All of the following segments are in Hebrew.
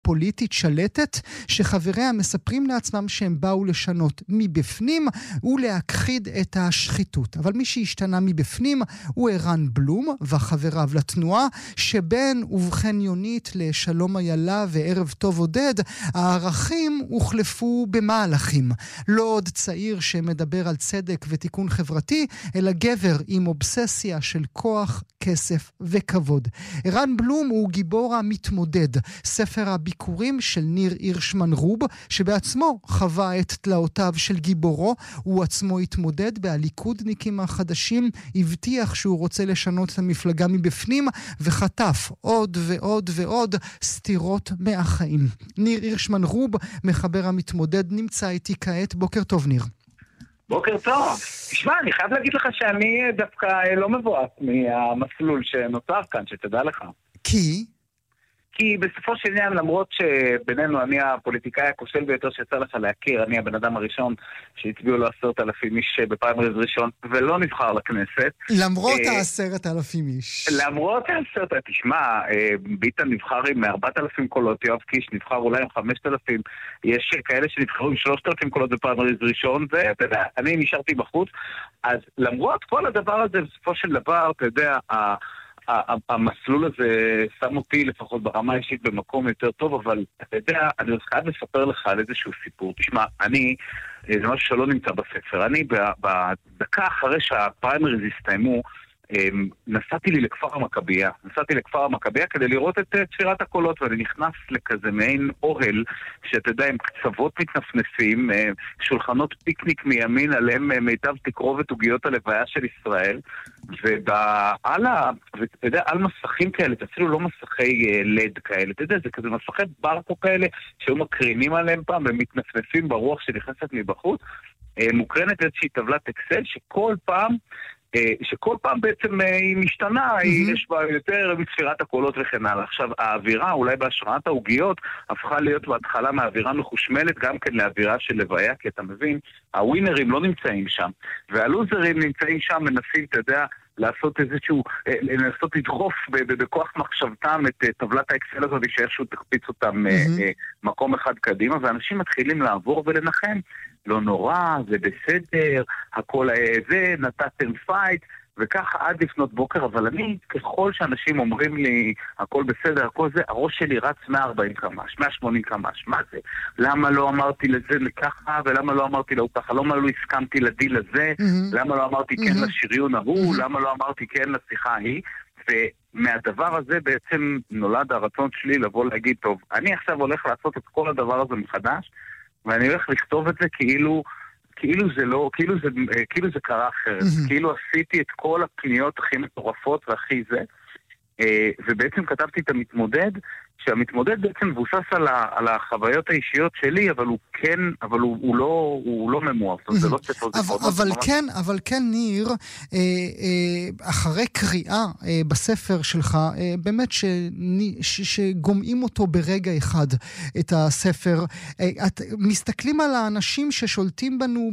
פוליטית שלטת, שחבריה מספרים לעצמם שהם באו לשנות מבפנים ולהכחיד את השחיתות. אבל מי שהשתנה מבפנים הוא ערן בלום וחבריו לתנועה, שבין ובכן יונית לשלום איילה וערב טוב עודד, הערכים הוחלפו במהלכים. לא עוד צעיר שמדבר על צדק ותיקון חברתי, אלא גבר עם אובססיה של כוח, כסף וכבוד. ערן בלום הוא גיבור המתמודד, ספר הביקורים של ניר הירשמן רוב, שבעצמו חווה את תלאותיו של גיבורו. הוא עצמו התמודד בהליכודניקים החדשים, הבטיח שהוא רוצה לשנות את המפלגה מבפנים, וחטף עוד ועוד ועוד סתירות מהחיים. ניר הירשמן רוב, מחבר המתמודד, נמצא איתי כעת. בוקר טוב ניר. בוקר טוב. תשמע, אני חייב להגיד לך שאני דווקא לא מבואס מהמסלול שנוצר כאן, שתדע לך. כי בסופו של עניין, למרות שבינינו אני הפוליטיקאי הכושל ביותר שיצא לך להכיר, אני הבן אדם הראשון שהצביעו לו 10,000 איש בפריימריז ראשון ולא נבחר לכנסת. למרות 10,000 איש. למרות 10,000, תשמע, ביטן נבחר עם 4,000 קולות, יואב קיש נבחר אולי עם 5,000, יש כאלה שנבחרו עם 3,000 קולות בפריימריז ראשון, ואתה יודע, אני נשארתי בחוץ. אז למרות כל הדבר הזה, בסופו של דבר, אתה יודע, המסלול הזה שם אותי לפחות ברמה אישית במקום יותר טוב, אבל אתה יודע, אני חייב לספר לך על איזשהו סיפור. תשמע, זה משהו שלא נמצא בספר, אני בדקה אחרי שהפריימריז הסתיימו, נסעתי לכפר המכבייה כדי לראות את ספירת הקולות, ואני נכנס לכזה מעין אוהל שאתה יודע, עם קצוות מתנפנפים, שולחנות פיקניק מימין עליהם מיטב תקרובת עוגיות הלוויה של ישראל, ואתה יודע, על מסכים כאלה, אפילו לא מסכי לד כאלה, אתה יודע, זה כזה מסכי ברקו כאלה שהיו מקרינים עליהם פעם ומתנפנפים ברוח שנכנסת מבחוץ, מוקרנת איזושהי טבלת אקסל שכל פעם בעצם היא משתנה, יש בה יותר מספירת הקולות וכן הלאה. עכשיו, האווירה, אולי בהשראת העוגיות, הפכה להיות בהתחלה מהאווירה מחושמלת גם כן לאווירה של לוויה, כי אתה מבין, הווינרים לא נמצאים שם, והלוזרים נמצאים שם, מנסים, אתה יודע, לנסות לדחוף בכוח מחשבתם את טבלת האקסל הזאת, שאיכשהו תקפיץ אותם מקום אחד קדימה, ואנשים מתחילים לעבור ולנחם. לא נורא, זה בסדר, הכל זה, נתתם פייט, וככה עד לפנות בוקר, אבל אני, ככל שאנשים אומרים לי, הכל בסדר, הכל זה, הראש שלי רץ 140 קמ"ש, 180 קמ"ש, מה זה? למה לא אמרתי לזה ככה, ולמה לא אמרתי לו ככה? למה לא הסכמתי לדיל הזה? למה לא אמרתי כן לשריון ההוא? למה לא אמרתי כן לשיחה ההיא? ומהדבר הזה בעצם נולד הרצון שלי לבוא להגיד, טוב, אני עכשיו הולך לעשות את כל הדבר הזה מחדש, ואני הולך לכתוב את זה כאילו זה קרה אחרת. כאילו עשיתי את כל הפניות הכי מטורפות והכי זה, ובעצם כתבתי את המתמודד, שהמתמודד בעצם מבוסס על החוויות האישיות שלי, אבל הוא לא ממואף. אבל כן ניר, אחרי קריאה בספר שלך, באמת שגומעים אותו ברגע אחד את הספר, מסתכלים על האנשים ששולטים בנו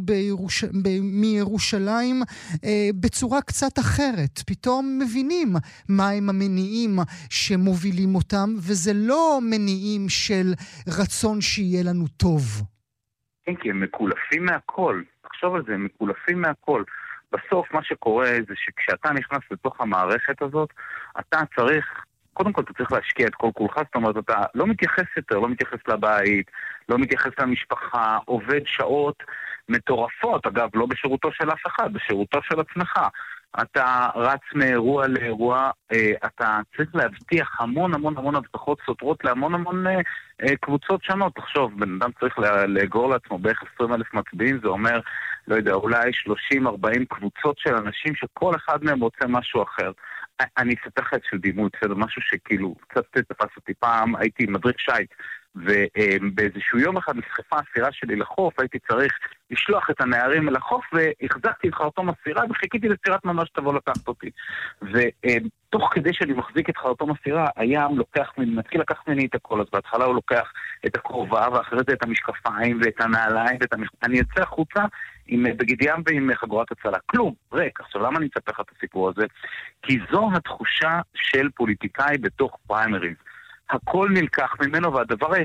מירושלים בצורה קצת אחרת, פתאום מבינים מה הם המניעים שמובילים אותם, וזה לא מניעים של רצון שיהיה לנו טוב. כן, כי הם מקולפים מהכל. תחשוב על זה, הם מקולפים מהכל. בסוף מה שקורה זה שכשאתה נכנס לתוך המערכת הזאת, אתה צריך, קודם כל אתה צריך להשקיע את כל כולך, זאת אומרת, אתה לא מתייחס יותר, לא מתייחס לבית, לא מתייחס למשפחה, עובד שעות מטורפות, אגב, לא בשירותו של אף אחד, בשירותו של עצמך. אתה רץ מאירוע לאירוע, אתה צריך להבטיח המון הבטחות סותרות להמון קבוצות שונות. תחשוב, בן אדם צריך לאגור לעצמו בערך 20,000 מצביעים, זה אומר, לא יודע, אולי 30-40 קבוצות של אנשים שכל אחד מהם רוצה משהו אחר. אני אספר לך איזשהו דימוי, בסדר, משהו שכאילו קצת תפס אותי. פעם הייתי מדריך שייט, ובאיזשהו יום אחד נסחפה הסירה שלי לחוף, הייתי צריך לשלוח את הנערים לחוף, והחזקתי את חרטום הסירה, וחיכיתי לסירת ממש תבוא לקחת אותי. ותוך כדי שאני מחזיק את חרטום הסירה, הים מתחיל לקחת ממני את הכל, אז בהתחלה הוא לוקח את הכובע, ואחרי זה את המשקפיים, ואת הנעליים, אני יוצא החוצה עם בגד ים ועם חגורת הצלה. כלום, ריק. עכשיו, למה אני אספר לך את הסיפור הזה? כי זו התחושה של פוליטיקאי בתוך פריימריז. הכל נלקח ממנו, והדבר